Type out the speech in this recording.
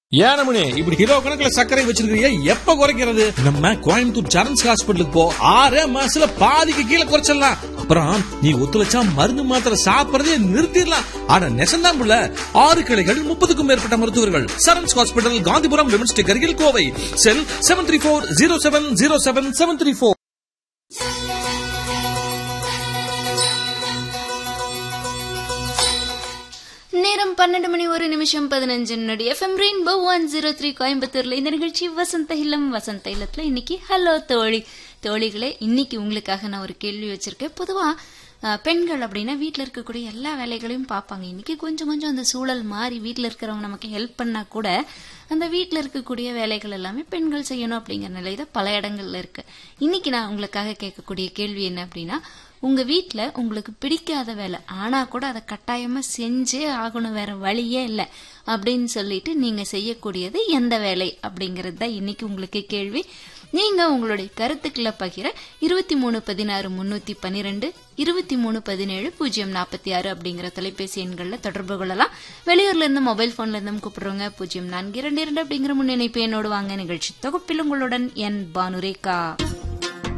ஏனமுனே இப்படி கிலோ கணக்குல சர்க்கரை வச்சிருக்கீங்க, எப்ப குறைக்கிறது? நம்ம கோயம்புத்தூர் சரண்ஸ் ஹாஸ்பிட்டலுக்கு போ, 6 மாசத்துல பாதிக்கு கீழே குறைச்சிடலாம். அப்புறம் நீ ஒத்துழைச்சா மருந்து மாத்திரை சாப்பிடறதே நிறுத்திடலாம். ஆனா நெசந்தான் புள்ள, 6 கிளைகள், 30க்கும் மேற்பட்ட மருத்துவர்கள். Sarans hospital, Gandhipuram, women's tech அருகில், கோவை. செல் 734-0707-734. நேரம் 12:01 FM ரெயின்போ 103 கோயம்புத்தூர்ல இந்த நிகழ்ச்சி வசந்த இல்லம். வசந்த இல்லத்துல இன்னைக்கு ஹலோ தோழிகளே, இன்னைக்கு உங்களுக்காக நான் ஒரு கேள்வி வச்சிருக்கேன். பொதுவா பெண்கள் அப்படின்னா வீட்டில் இருக்கக்கூடிய எல்லா வேலைகளையும் பார்ப்பாங்க. இன்னைக்கு கொஞ்சம் அந்த சூழல் மாறி வீட்டில் இருக்கிறவங்க நமக்கு ஹெல்ப் பண்ணா கூட அந்த வீட்டில் இருக்கக்கூடிய வேலைகள் எல்லாமே பெண்கள் செய்யணும் அப்படிங்கிற நிலையில பல இடங்கள்ல இருக்கு. இன்னைக்கு நான் உங்களுக்காக கேட்கக்கூடிய கேள்வி என்ன அப்படின்னா, உங்க வீட்டுல உங்களுக்கு பிடிக்காத வேலை ஆனா கூட அதை கட்டாயமா செஞ்சே ஆகணும், வேற வழியே இல்லை அப்படின்னு சொல்லிட்டு நீங்க செய்யக்கூடியது எந்த வேலை அப்படிங்கறது தான் இன்னைக்கு உங்களுக்கு கேள்வி. நீங்க உங்களுடைய கருத்துக்களை பகிர 2316 312 2317 046 அப்படிங்கிற தொலைபேசி எண்கள்ல தொடர்பு கொள்ளலாம். வெளியூர்ல இருந்து மொபைல் போன்ல இருந்தும் கூப்பிடுறோங்க. 0422 அப்படிங்கிற முன்னிணைப்பு என்னோடு வாங்க. நிகழ்ச்சி தொகுப்பில் உங்களுடன் என் பானுரேகா.